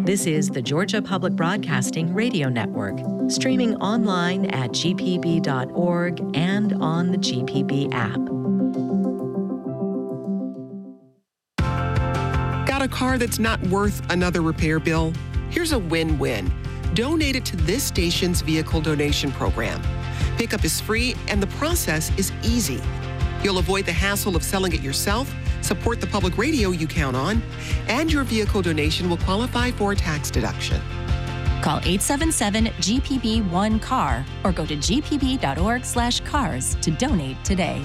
This is the Georgia Public Broadcasting Radio Network, streaming online at gpb.org and on the GPB app. Got a car that's not worth another repair bill? Here's a win-win. Donate it to this station's vehicle donation program. Pickup is free and the process is easy. You'll avoid the hassle of selling it yourself, support the public radio you count on, and your vehicle donation will qualify for a tax deduction. Call 877-GPB-1-CAR or go to gpb.org/cars to donate today.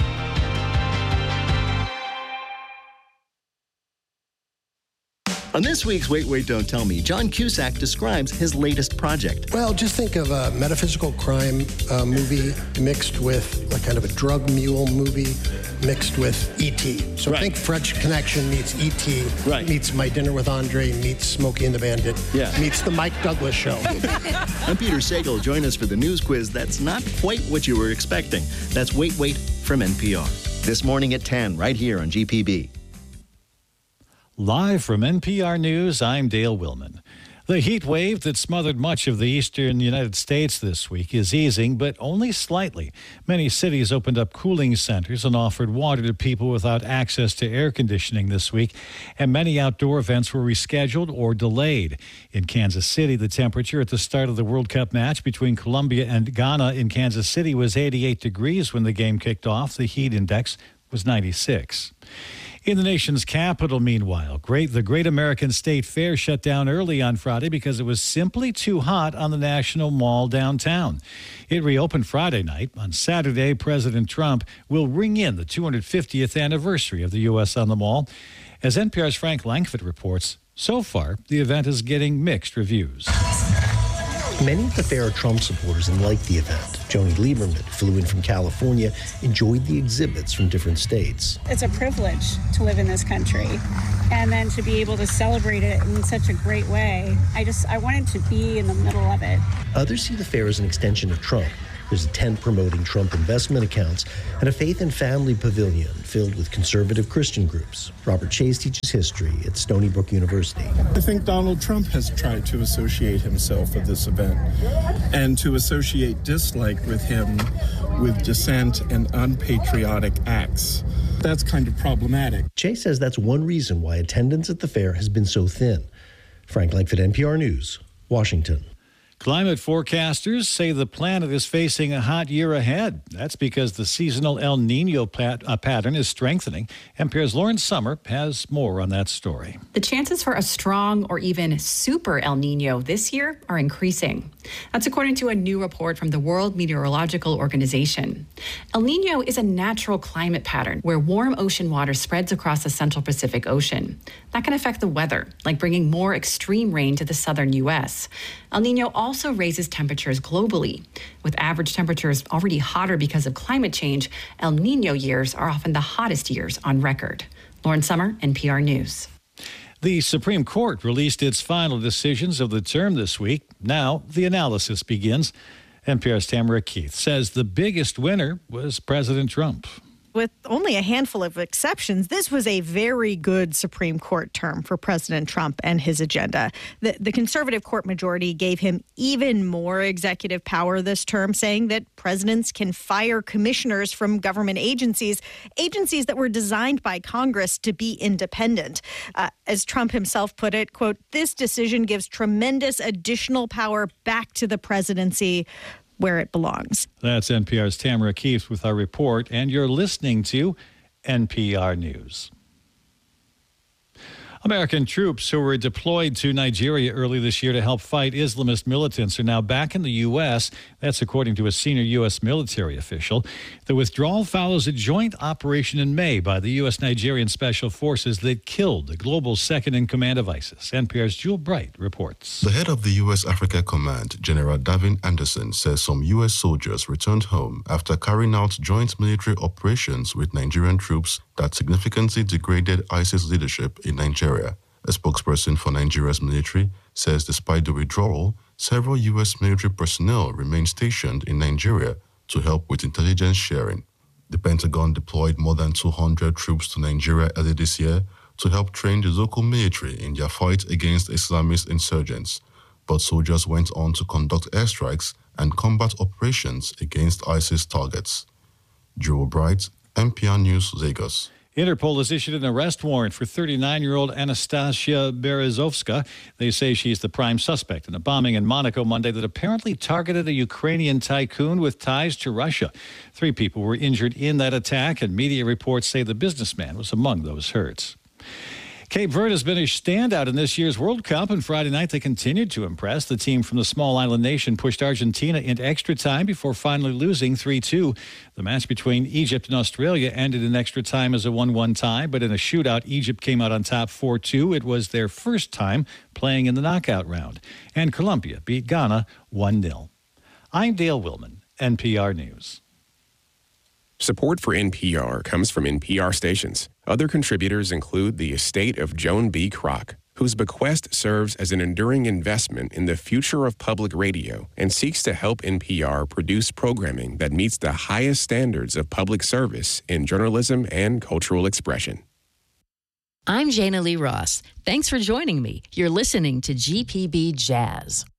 On this week's Wait, Wait, Don't Tell Me, John Cusack describes his latest project. Well, just think of a metaphysical crime movie mixed with a kind of a drug mule movie mixed with E.T. So Right. think French Connection meets E.T. Right. meets My Dinner with Andre meets Smokey and the Bandit meets The Mike Douglas Show. I'm Peter Sagal. Join us for the news quiz that's not quite what you were expecting. That's Wait, Wait from NPR. This morning at 10, right here on GPB. Live from NPR News, I'm Dale Willman. The heat wave that smothered much of the eastern United States this week is easing, but only slightly. Many cities opened up cooling centers and offered water to people without access to air conditioning this week, and many outdoor events were rescheduled or delayed. In Kansas City, the temperature at the start of the World Cup match between Colombia and Ghana in Kansas City was 88 degrees when the game kicked off. The heat index was 96. In the nation's capital, meanwhile, the Great American State Fair shut down early on Friday because it was simply too hot on the National Mall downtown. It reopened Friday night. On Saturday, President Trump will ring in the 250th anniversary of the U.S. on the Mall. As NPR's Frank Langfitt reports, so far, the event is getting mixed reviews. Many of the fair are Trump supporters and liked the event. Joni Lieberman, who flew in from California, enjoyed the exhibits from different states. It's a privilege to live in this country, and then to be able to celebrate it in such a great way. I wanted to be in the middle of it. Others see the fair as an extension of Trump. There's a tent promoting Trump investment accounts and a faith and family pavilion filled with conservative Christian groups. Robert Chase teaches history at Stony Brook University. I think Donald Trump has tried to associate himself with this event and to associate dislike with him with dissent and unpatriotic acts. That's kind of problematic. Chase says that's one reason why attendance at the fair has been so thin. Frank Langfitt, NPR News, Washington. Climate forecasters say the planet is facing a hot year ahead. That's because the seasonal El Nino pattern is strengthening. NPR's Lauren Sommer has more on that story. The chances for a strong or even super El Nino this year are increasing. That's according to a new report from the World Meteorological Organization. El Nino is a natural climate pattern where warm ocean water spreads across the Central Pacific Ocean. That can affect the weather, like bringing more extreme rain to the southern U.S. El Nino also raises temperatures globally. With average temperatures already hotter because of climate change, El Nino years are often the hottest years on record. Lauren Sommer, NPR News. The Supreme Court released its final decisions of the term this week. Now the analysis begins. NPR's Tamara Keith says the biggest winner was President Trump. With only a handful of exceptions, this was a very good Supreme Court term for President Trump and his agenda. The conservative court majority gave him even more executive power this term, saying that presidents can fire commissioners from government agencies that were designed by Congress to be independent. As Trump himself put it, quote, "This decision gives tremendous additional power back to the presidency, where it belongs." That's NPR's Tamara Keith with our report, and you're listening to NPR News. American troops who were deployed to Nigeria early this year to help fight Islamist militants are now back in the U.S. That's according to a senior U.S. military official. The withdrawal follows a joint operation in May by the U.S.-Nigerian Special Forces that killed the global second-in-command of ISIS. NPR's Jewel Bright reports. The head of the U.S. Africa Command, General Davin Anderson, says some U.S. soldiers returned home after carrying out joint military operations with Nigerian troops that significantly degraded ISIS leadership in Nigeria. A spokesperson for Nigeria's military says despite the withdrawal, several U.S. military personnel remain stationed in Nigeria to help with intelligence sharing. The Pentagon deployed more than 200 troops to Nigeria early this year to help train the local military in their fight against Islamist insurgents. But soldiers went on to conduct airstrikes and combat operations against ISIS targets. Joe Bright, NPR News, Lagos. Interpol has issued an arrest warrant for 39-year-old Anastasia Berezovska. They say she's the prime suspect in a bombing in Monaco Monday that apparently targeted a Ukrainian tycoon with ties to Russia. 3 people were injured in that attack, and media reports say the businessman was among those hurt. Cape Verde has been a standout in this year's World Cup, and Friday night they continued to impress. The team from the small island nation pushed Argentina into extra time before finally losing 3-2. The match between Egypt and Australia ended in extra time as a 1-1 tie, but in a shootout, Egypt came out on top 4-2. It was their first time playing in the knockout round. And Colombia beat Ghana 1-0. I'm Dale Willman, NPR News. Support for NPR comes from NPR stations. Other contributors include the estate of Joan B. Kroc, whose bequest serves as an enduring investment in the future of public radio and seeks to help NPR produce programming that meets the highest standards of public service in journalism and cultural expression. I'm Jana Lee Ross. Thanks for joining me. You're listening to GPB Jazz.